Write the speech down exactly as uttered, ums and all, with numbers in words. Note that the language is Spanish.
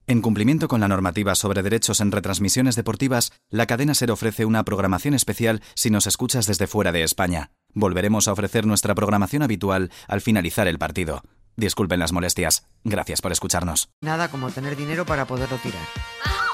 En cumplimiento con la normativa sobre derechos en retransmisiones deportivas, la cadena SER ofrece una programación especial si nos escuchas desde fuera de España. Volveremos a ofrecer nuestra programación habitual al finalizar el partido. Disculpen las molestias. Gracias por escucharnos. Nada como tener dinero para poderlo tirar.